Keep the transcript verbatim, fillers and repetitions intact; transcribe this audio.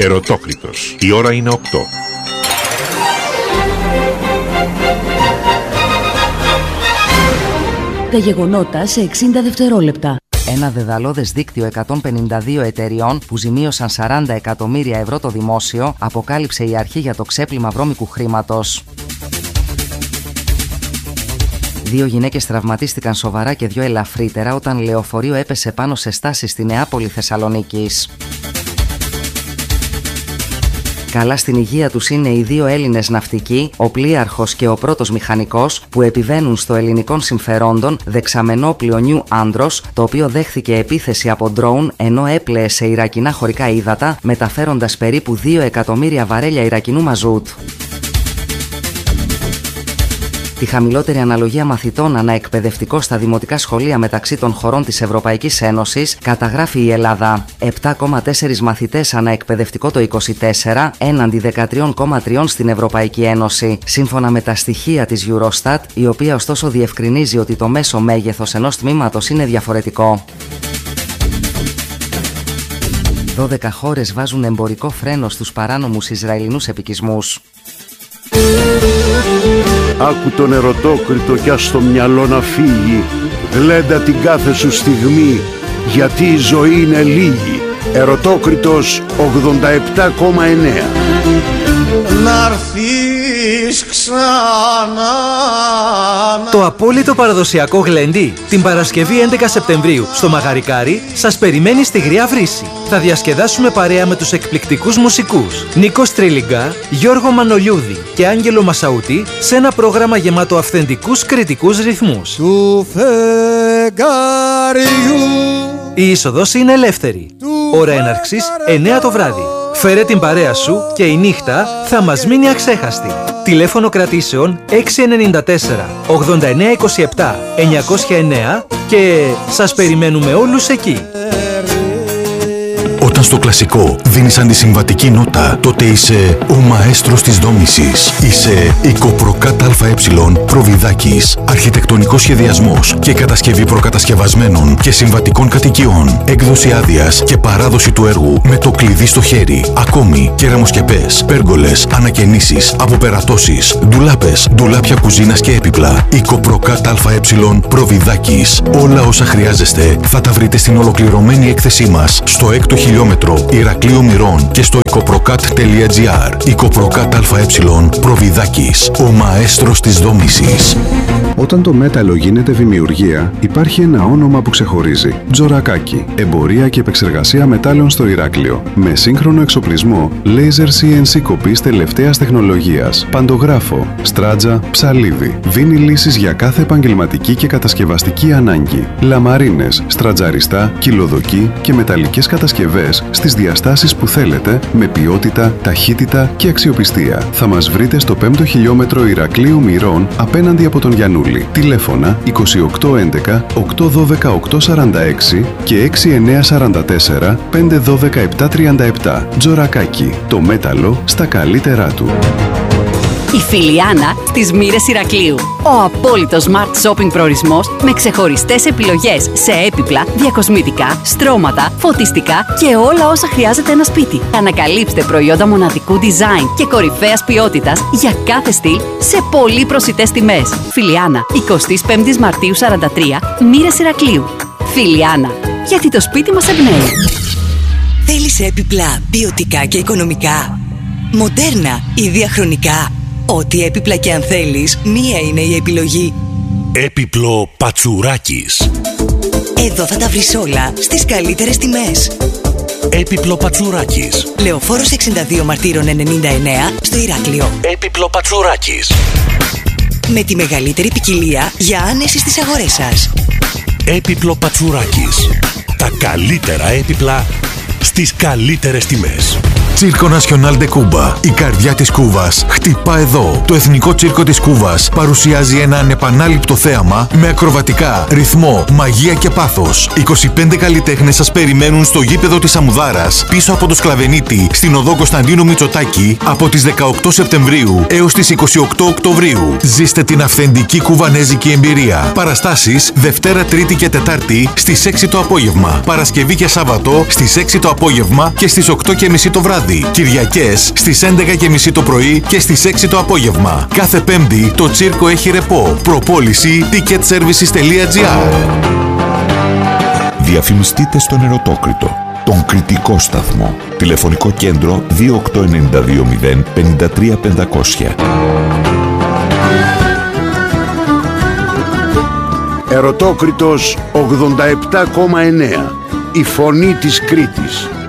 Ερωτόκριτος. Η ώρα είναι οκτώ. Τα γεγονότα σε εξήντα δευτερόλεπτα. Ένα δεδαλώδες δίκτυο εκατόν πενήντα δύο εταιριών που ζημίωσαν σαράντα εκατομμύρια ευρώ το δημόσιο, αποκάλυψε η αρχή για το ξέπλυμα βρώμικου χρήματος. Δύο γυναίκες τραυματίστηκαν σοβαρά και δύο ελαφρύτερα όταν λεωφορείο έπεσε πάνω σε στάση στη Νεάπολη Θεσσαλονίκης. Καλά στην υγεία τους είναι οι δύο Έλληνες ναυτικοί, ο πλοίαρχος και ο πρώτος μηχανικός, που επιβαίνουν στο ελληνικών συμφερόντων δεξαμενόπλιο Νιου Άντρος, το οποίο δέχθηκε επίθεση από ντρόουν ενώ έπλεε σε Ιρακινά χωρικά ύδατα, μεταφέροντας περίπου δύο εκατομμύρια βαρέλια Ιρακινού μαζούτ. Τη χαμηλότερη αναλογία μαθητών ανά εκπαιδευτικό στα δημοτικά σχολεία μεταξύ των χωρών της Ευρωπαϊκής Ένωσης καταγράφει η Ελλάδα. επτά κόμμα τέσσερα μαθητές ανά εκπαιδευτικό το είκοσι τέσσερα, έναντι δεκατρία κόμμα τρία στην Ευρωπαϊκή Ένωση, σύμφωνα με τα στοιχεία της Eurostat, η οποία ωστόσο διευκρινίζει ότι το μέσο μέγεθος ενός τμήματος είναι διαφορετικό. δώδεκα χώρες βάζουν εμπορικό φρένο στους παράνομους Ισραηλινούς επικισμούς. Άκου τον ερωτόκριτο κι ας το μυαλό να φύγει. Γλέντα την κάθε σου στιγμή, γιατί η ζωή είναι λίγη. Ερωτόκριτος ογδόντα επτά κόμμα εννέα. Να'ρθείς ξανά. Το απόλυτο παραδοσιακό γλέντι την Παρασκευή έντεκα Σεπτεμβρίου στο Μαγαρικάρι σας περιμένει στη Γριά Βρύση. Θα διασκεδάσουμε παρέα με τους εκπληκτικούς μουσικούς Νίκο Τρίλιγκα, Γιώργο Μανολιούδη και Άγγελο Μασαούτη σε ένα πρόγραμμα γεμάτο αυθεντικούς κρητικούς ρυθμούς. Του φεγγαριού. Η είσοδος είναι ελεύθερη. Ώρα έναρξης εννέα το βράδυ. Φέρε την παρέα σου και η νύχτα θα μας μείνει αξέχαστη. Τηλέφωνο κρατήσεων έξι εννιά τέσσερα ογδόντα εννέα είκοσι επτά εννιακόσια εννέα και σας περιμένουμε όλους εκεί. Όταν στο κλασικό δίνεις αντισυμβατική νότα, τότε είσαι ο μαέστρος της δόμησης. Είσαι η Κοπροκάτ ΑΕ Προβιδάκης. Αρχιτεκτονικός σχεδιασμός και κατασκευή προκατασκευασμένων και συμβατικών κατοικιών. Έκδοση άδειας και παράδοση του έργου με το κλειδί στο χέρι. Ακόμη κεραμοσκεπές, πέργολες, ανακαινήσεις, αποπερατώσεις, ντουλάπες, ντουλάπια κουζίνας και έπιπλα. Η Κοπροκάτ ΑΕ Προβιδάκης. Όλα όσα χρειάζεστε θα τα βρείτε στην ολοκληρωμένη έκθεσή μας στο έκτο χιλιόμετρο Ηρακλείου Μυρών και στο οικοπροκάτ τελεία τζι άρ. Οικοπροκάτ ΑΕ Προβιδάκης, ο μαέστρος της δόμησης. Όταν το μέταλλο γίνεται δημιουργία, υπάρχει ένα όνομα που ξεχωρίζει. Τζορακάκι. Εμπορία και επεξεργασία μετάλλων στο Ηράκλειο. Με σύγχρονο εξοπλισμό, laser σι εν σι κοπής τελευταίας τεχνολογίας, παντογράφο, στράτζα, ψαλίδι. Δίνει λύσεις για κάθε επαγγελματική και κατασκευαστική ανάγκη. Λαμαρίνες, στρατζαριστά, κυλοδοκή και μεταλλικές κατασκευές στις διαστάσεις που θέλετε, με ποιότητα, ταχύτητα και αξιοπιστία. Θα μας βρείτε στο πέμπτο χιλιόμετρο Ηρακλείου Μυρών απέναντι από τον Γιαννούλη. Τηλέφωνα είκοσι οκτώ έντεκα οκτακόσια δώδεκα οκτακόσια σαράντα έξι και έξι εννέα τέσσερα τέσσερα πέντε ένα δύο επτά τρία επτά. Τζορακάκι. Το μέταλλο στα καλύτερά του. Η Φιλιάνα στις Μοίρες Ηρακλείου. Ο απόλυτος smart shopping προορισμός με ξεχωριστές επιλογές σε έπιπλα, διακοσμητικά, στρώματα, φωτιστικά και όλα όσα χρειάζεται ένα σπίτι. Ανακαλύψτε προϊόντα μοναδικού design και κορυφαίας ποιότητας για κάθε στυλ σε πολύ προσιτές τιμές. Φιλιάνα, εικοστή πέμπτη Μαρτίου σαράντα τρία, Μοίρες Ηρακλείου. Φιλιάνα, γιατί το σπίτι μας εμπνέει. Θέλεις έπιπλα ποιοτικά και οικονομικά, μοντέρνα ή διαχρονικά? Ό,τι έπιπλα και αν θέλεις, μία είναι η επιλογή. Έπιπλο Πατσουράκης. Εδώ θα τα βρεις όλα στις καλύτερες τιμές. Έπιπλο Πατσουράκης. Λεωφόρος εξήντα δύο Μαρτύρων ενενήντα εννέα στο Ηράκλειο. Έπιπλο Πατσουράκης. Με τη μεγαλύτερη ποικιλία για άνεση στις αγορές σας. Έπιπλο Πατσουράκης. Τα καλύτερα έπιπλα στις καλύτερες τιμές. Τσίρκο Νασιονάλ ντε Κούμπα. Η καρδιά της Κούβας χτυπά εδώ. Το Εθνικό Τσίρκο της Κούβας παρουσιάζει ένα ανεπανάληπτο θέαμα με ακροβατικά, ρυθμό, μαγεία και πάθος. είκοσι πέντε καλλιτέχνες σας περιμένουν στο γήπεδο της Αμουδάρας, πίσω από το Σκλαβενίτη, στην οδό Κωνσταντίνου Μητσοτάκη, από τις δεκαοκτώ Σεπτεμβρίου έως τις είκοσι οκτώ Οκτωβρίου. Ζήστε την αυθεντική κουβανέζικη εμπειρία. Παραστάσεις Δευτέρα, Τρίτη και Τετάρτη στις έξι το απόγευμα. Παρασκευή και Σάββατο στις έξι το απόγευμα απόγευμα και στις οκτώ και μισή το βράδυ. Κυριακές στις έντεκα και μισή το πρωί και στις έξι το απόγευμα. Κάθε Πέμπτη το τσίρκο έχει ρεπό. Προπόληση ticket services τελεία gr. Διαφημιστείτε στον Ερωτόκριτο, τον κριτικό σταθμό. Τηλεφωνικό κέντρο δύο οκτώ εννιά δύο μηδέν πέντε τρία πεντακόσια. Ερωτόκριτος ογδόντα επτά κόμμα εννέα. Η φωνή της Κρήτης.